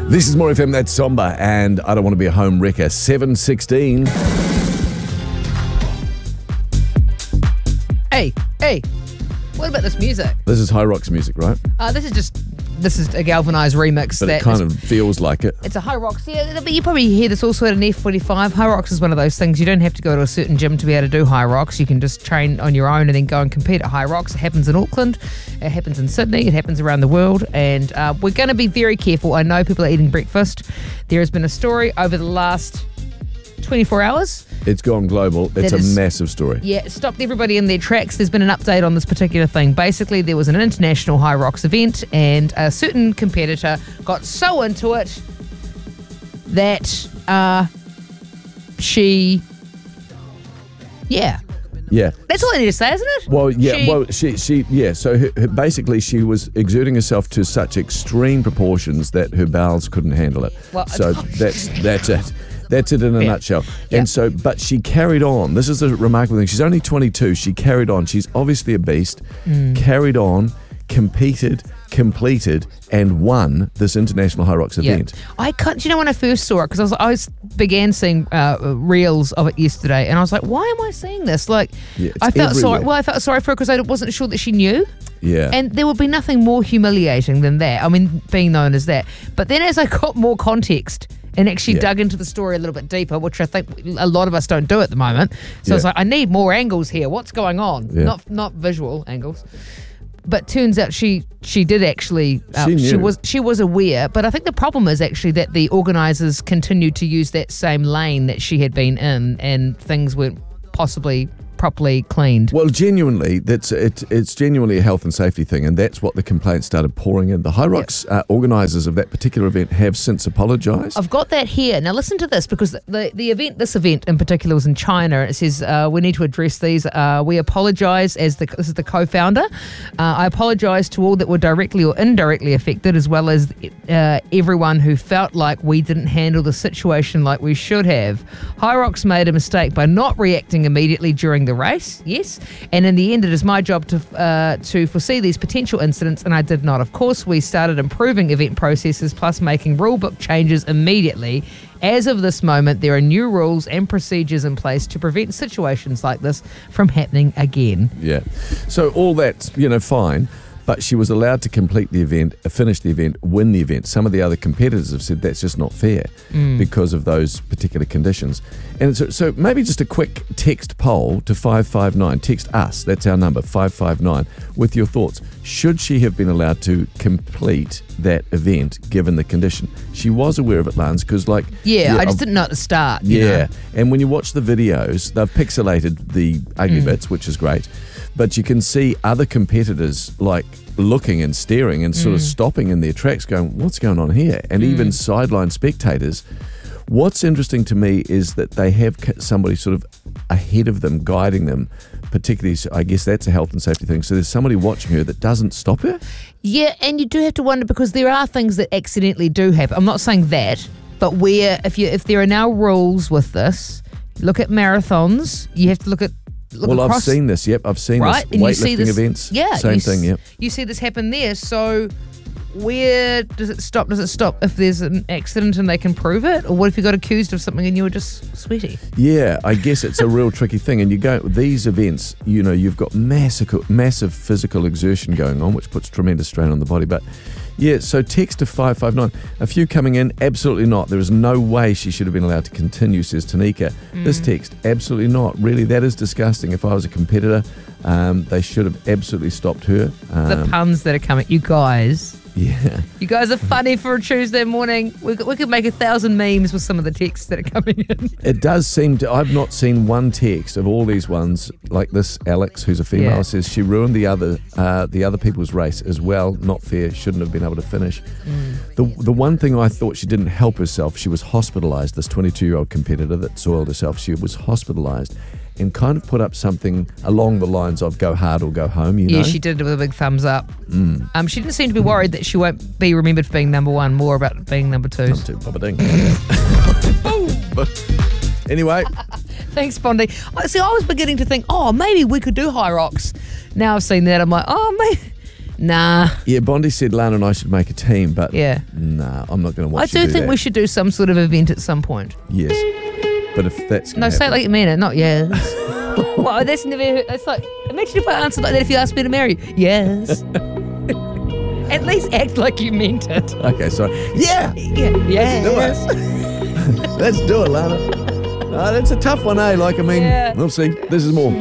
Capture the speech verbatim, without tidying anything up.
This is More F M, that's Somber, and I Don't Want to Be a Home Wrecker. seven sixteen. Hey, hey, what about this music? This is High Rocks music, right? Uh, this is just, this is a galvanised remix. But that it kind is, of feels like it. It's a High Rocks, yeah, but you probably hear this also at an F forty-five. High Rocks is one of those things, you don't have to go to a certain gym to be able to do High Rocks. You can just train on your own and then go and compete at High Rocks. It happens in Auckland, it happens in Sydney, it happens around the world, and uh, we're going to be very careful. I know people are eating breakfast. There has been a story over the last twenty-four hours. It's gone global. It's That a is- massive story. Yeah, it stopped everybody in their tracks. There's been an update on this particular thing. Basically, there was an international High Rocks event, and a certain competitor got so into it that uh, she, yeah, Yeah. that's all I need to say, isn't it? Well, yeah, She- well, she, she, yeah. So her, her- basically, she was exerting herself to such extreme proportions that her bowels couldn't handle it. Well, so that's that's it. That's it in a Yeah. nutshell. Yeah. And so, but she carried on. This is the remarkable thing. She's only twenty-two. She carried on. She's obviously a beast. Mm. Carried on, competed, completed, and won this international High Rocks Yeah. event. I can't, do you know when I first saw it? Because I was, I was began seeing uh, reels of it yesterday, and I was like, why am I seeing this? Like, Yeah, it's I felt sorry. everywhere. Well, I felt sorry for her because I wasn't sure that she knew. Yeah. And there would be nothing more humiliating than that. I mean, being known as that. But then as I got more context and actually Yeah. dug into the story a little bit deeper, which I think a lot of us don't do at the moment. So I was Yeah. like, I need more angles here. What's going on? Yeah. Not not visual angles. But turns out she she did actually uh, She she knew. was she was aware. But I think the problem is actually that the organisers continued to use that same lane that she had been in, and things weren't possibly properly cleaned. Well, genuinely, that's it, it's genuinely a health and safety thing, and that's what the complaints started pouring in. The High Rocks uh, organisers of that particular event have since apologised. I've got that here. Now listen to this, because the, the event, this event in particular, was in China. It says uh, we need to address these. Uh, we apologise as the this is the co-founder. Uh, I apologise to all that were directly or indirectly affected, as well as uh, everyone who felt like we didn't handle the situation like we should have. High Rocks made a mistake by not reacting immediately during the race. Yes, and in the end, it is my job to uh, to foresee these potential incidents, and I did not. Of course, we started improving event processes plus making rulebook changes immediately. As of this moment, there are new rules and procedures in place to prevent situations like this from happening again. Yeah. So all that's, you know, fine, but she was allowed to complete the event, uh, finish the event, win the event. Some of the other competitors have said that's just not fair because of those particular conditions. And so, so maybe just a quick text poll to five five nine. Text us, that's our number, five five nine, with your thoughts. Should she have been allowed to complete that event given the condition? She was aware of it, Lance, because like... Yeah, I just I've- didn't know at the start. you Yeah, know. and when you watch the videos, they've pixelated the ugly bits, which is great. But you can see other competitors like looking and staring and sort of stopping in their tracks going, what's going on here? And even sideline spectators. What's interesting to me is that they have c- somebody sort of ahead of them, guiding them, particularly, so I guess that's a health and safety thing. So there's somebody watching her that doesn't stop her? Yeah, and you do have to wonder, because there are things that accidentally do happen. I'm not saying that, but where if you if there are now rules with this, look at marathons. You have to look at look Well, I've across, seen this, yep. I've seen right, this. and you see Weightlifting this events, Yeah, same you thing, s- yep. You see this happen there. So where does it stop? Does it stop if there's an accident and they can prove it, or what if you got accused of something and you were just sweaty? Yeah, I guess it's a real tricky thing. And you go, these events, you know, you've got massive, massive physical exertion going on, which puts tremendous strain on the body. But yeah, so text to five five nine. A few coming in, absolutely not. There is no way she should have been allowed to continue, says Tanika. This text, absolutely not. Really, that is disgusting. If I was a competitor, um, they should have absolutely stopped her. The Um, puns that are coming, you guys. yeah. You guys are funny for a Tuesday morning. We could, we could make a thousand memes with some of the texts that are coming in. It does seem to, I've not seen one text of all these ones like this. Alex, who's a female, Yeah. says she ruined the other uh, the other people's race as well. Not fair. Shouldn't have been able to finish. The the one thing I thought she didn't help herself. She was hospitalised. This twenty-two year old competitor that soiled herself. She was hospitalised and kind of put up something along the lines of "go hard or go home." You Yeah, know. she did it with a big thumbs up. Um, she didn't seem to be worried that she won't be remembered for being number one, more about being number two. Come to Papa Ding. But anyway, Thanks, Bondi. I- See, I was beginning to think, oh, maybe we could do High Rocks. Now I've seen that, I'm like, oh, maybe, Nah. Yeah, Bondi said Lana and I should make a team, but Yeah. nah, I'm not going to watch I you do do think that. we should do some sort of event at some point. Yes. But if that's No, gonna say it happen- like you mean it, not yes. Well, that's never. That's like. Imagine if I answered like that. If you asked me to marry, you. Yes. At least act like you meant it. Okay, sorry. Yeah, Yeah. Yes. do it. Let's do it, Lana. Oh, that's a tough one, eh? Like, I mean, Yeah. we'll see. This is more.